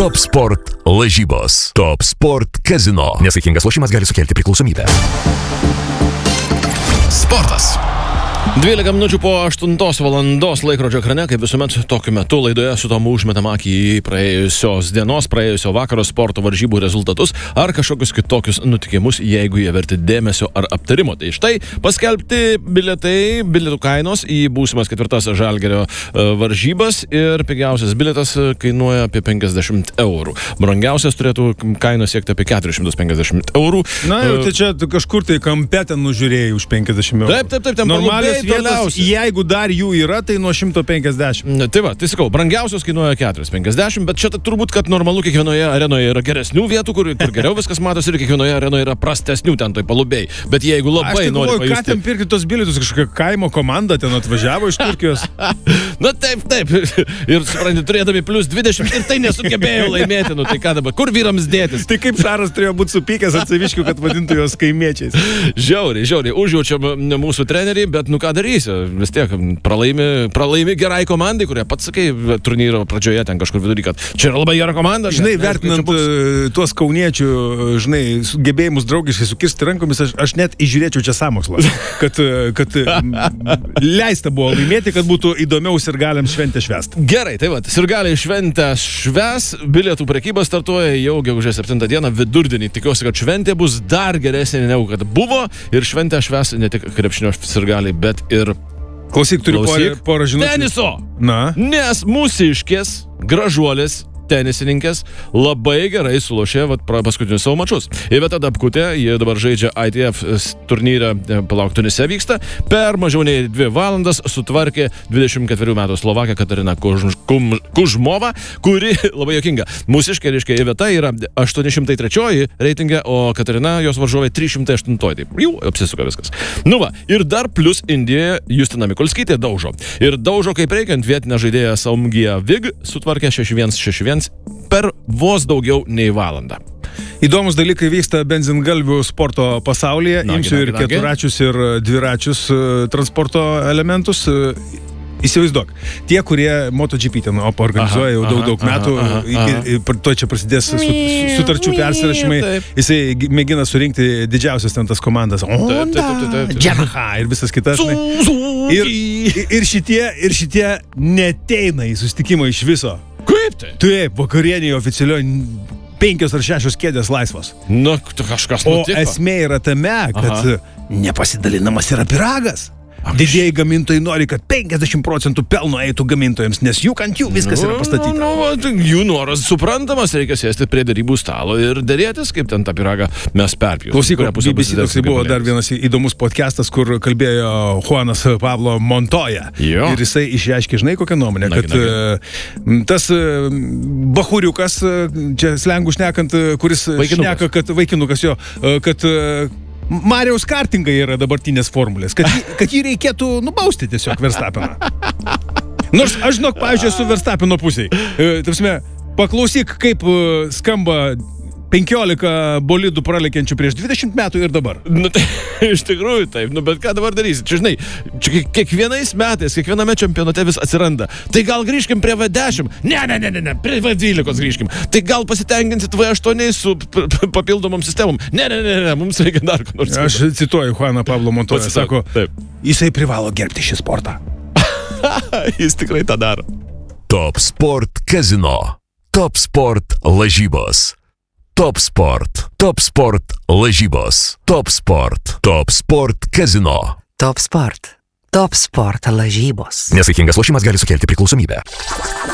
Top Sport lažybos. Top Sport Casino. Nesaikingas lošimas gali sukelti priklausomybę. Sportas. 12 minučių po 8 valandos laikrodžio ekrane, kaip visuomet tokiu metu laidoje su tomu užmetam akį į praėjusios dienos, praėjusio vakaro sporto varžybų rezultatus ar kažkokius kitokius nutikimus, jeigu jie verti dėmesio ar aptarimo. Tai štai paskelbti bilietų kainos į būsimas 4 Žalgirio varžybas ir pigiausias bilietas kainuoja apie 50 eurų. Brangiausias turėtų kainos siekti apie 450 eurų. Na, jau tai čia kažkur tai kampe ten nužiūrėjai už 50 eurų. Taip, ten normalios vietos, jeigu dar jų yra, tai nuo 150. Tai va, tai sakau, brangiausios kainuoja 450, bet čia turbūt, kad normalu kiekvienoje arenoje yra geresnių vietų, kur geriau viskas matosi ir kiekvienoje arenoje yra prastesnių ten toj palubėj. Bet jeigu labai nori pajusti... Ką ten pirkti tos bilietus, kažkokia kaimo komanda ten atvažiavo iš Turkijos? Na taip. Ir supranti, turėdami plus 20 ir tai nesugebėjo laimėti. Nu tai ką dabar, kur vyrams dėtis? Tai kaip Šaras turėjo būti supykęs ant saviškių, kad vadintų juos kaimiečiais? Žiauriai, užjaučiam mūsų treneriai, bet nu ką darysi, vis tiek pralaimi gerai komandai, kurie pats sakai turnyro pradžioje ten kažkur vidury, kad čia yra labai gera komanda. Žinai, vertinant tuos kauniečių, žinai, gebėjimus draugiškai sukirsti rankomis, aš net įžiūrėčiau čia sąmokslą, kad leista buvo laimėti, kad būtų įdomiau sirgaliams šventę švęsti. Gerai, tai va, sirgaliai šventę švęs, bilietų prekyba startuoja jau gegužės 7 dieną vidurdienį. Tikiuosi, kad šventė bus dar geresnė negu kad buvo ir šventę švęs ne tik krepšinio sirgaliai, bet ir... Klausyk, turiu porą žinučių. Teniso! Na? Nes mūsiškės, gražuolės, tenisininkės labai gerai sulošė paskutinius savo mačus. Iveta Dapkutė, jie dabar žaidžia ITF turnyrą, Tunise vyksta, per mažiau nei 2 valandas sutvarkė 24 metų Slovakė Katarina Kužmova, kuri labai juokinga. Mūsiškė, reiškia, Iveta yra 803 reitinge, o Katarina jos varžovė 308. Taip, jau apsisuka viskas. Nu va, ir dar plus Indijoje Justina Mikulskytė daužo. Ir daužo kaip reikiant vietinę žaidėją Saumgiją Vig sutvarkė 6-1 per vos daugiau nei valandą. Įdomus dalykai vyksta benzingalvių sporto pasaulyje. Imsiu ir keturačius ir dviračius transporto elementus. Įsivaizduok, tie, kurie MotoGP ten organizuoja jau daug metų, to čia prasidės sutarčių persirašymai, jisai mėgina surinkti didžiausias ten tas komandas. Yamaha ir visas kitas. Ir šitie neteina į susitikimą iš viso. Kaip tai? Taip, vakarienėje oficialioj 5 ar 6 kėdės laisvos. Nu, kažkas nutiko. O esmė yra tame, kad nepasidalinamas yra pyragas. Didieji gamintojai nori, kad 50% pelno eitų gamintojams, nes juk ant jų viskas yra pastatyta. Jų noras suprantamas, reikia sėsti prie darybų stalo ir dėrėtis, kaip ten tą pyragą mes perpjūsime. Klausyk, BBC toksai buvo dar vienas įdomus podcastas, kur kalbėjo Juanas Pablo Montoya. Ir jisai išreiškė, žinai, kokią nuomonę, kad tas bahuriukas, čia slengų šnekant, kuris šneka, kad vaikinukas jo, kad Mariaus kartingai yra dabartinės formulės, kad jį reikėtų nubausti tiesiog Verstappeną. Nors aš žinok, pavyzdžiui, esu Verstappeno pusėj. Tapsime, paklausyk, kaip skamba 15 bolidų pralekiančių prieš 20 metų ir dabar. Nu, tai, iš tikrųjų taip, nu, bet ką dabar darysi? Čia, žinai, kiekvienais metais, kiekviename čempionate vis atsiranda. Tai gal grįžkim prie V10? Ne, prie V12 grįžkim. Tai gal pasitenkinsit V8 su papildomom sistemom? Ne, mums reikia dar ko nors. Aš cituoju Juaną Pablo Montoya, sako, jisai privalo gerbti šį sportą. Jis tikrai tą daro. Top Sport Casino. Top Sport lažybos. Top Sport. Top Sport lažybos. Top Sport. Top Sport Casino. Top Sport. Top Sport lažybos. Nesaikingas lošimas gali sukelti priklausomybę.